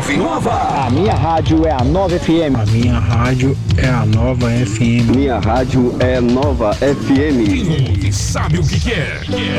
ouve Nova. A minha rádio é a Nova FM. A minha rádio é a Nova FM. Minha rádio é Nova FM. Quem ouve sabe o que quer.